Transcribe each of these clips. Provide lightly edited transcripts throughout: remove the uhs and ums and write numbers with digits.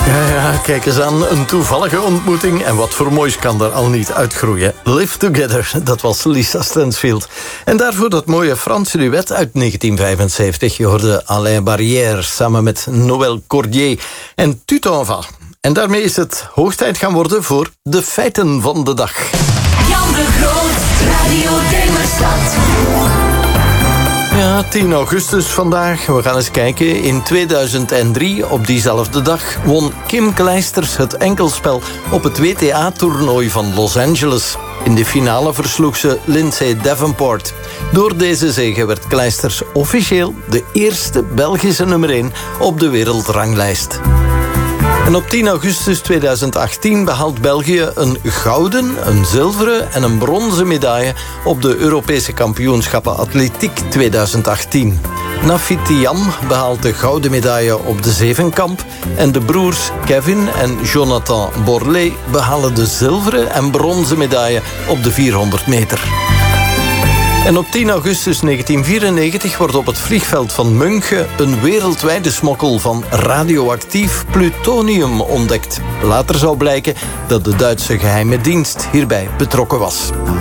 Ja, kijk eens aan. Een toevallige ontmoeting. En wat voor moois kan er al niet uitgroeien. Live Together, dat was Lisa Stansfield. En daarvoor dat mooie Franse duet uit 1975. Je hoorde Alain Barrière samen met Noël Cordier en Tu t'en vas. En daarmee is het hoog tijd gaan worden voor de feiten van de dag. Jan de Groot, Radio Demerstad. Ja, 10 augustus vandaag. We gaan eens kijken. In 2003, op diezelfde dag, won Kim Clijsters het enkelspel op het WTA-toernooi van Los Angeles. In de finale versloeg ze Lindsay Davenport. Door deze zege werd Clijsters officieel de eerste Belgische nummer 1 op de wereldranglijst. En op 10 augustus 2018 behaalt België een gouden, een zilveren en een bronzen medaille op de Europese kampioenschappen atletiek 2018. Nafitiam behaalt de gouden medaille op de zevenkamp en de broers Kevin en Jonathan Borlée behalen de zilveren en bronzen medaille op de 400 meter. En op 10 augustus 1994 wordt op het vliegveld van München een wereldwijde smokkel van radioactief plutonium ontdekt. Later zou blijken dat de Duitse geheime dienst hierbij betrokken was.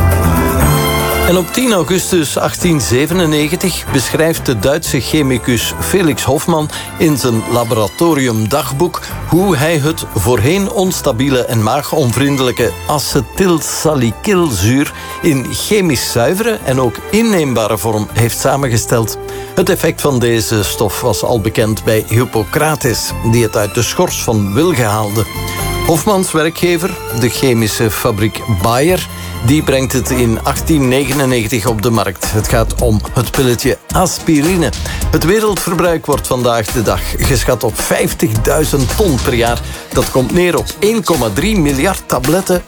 En op 10 augustus 1897 beschrijft de Duitse chemicus Felix Hoffmann in zijn laboratoriumdagboek hoe hij het voorheen onstabiele en maagonvriendelijke acetylsalicylzuur in chemisch zuivere en ook inneembare vorm heeft samengesteld. Het effect van deze stof was al bekend bij Hippocrates, die het uit de schors van wilgen haalde. Hoffmans werkgever, de chemische fabriek Bayer, die brengt het in 1899 op de markt. Het gaat om het pilletje aspirine. Het wereldverbruik wordt vandaag de dag geschat op 50.000 ton per jaar. Dat komt neer op 1,3 miljard tabletten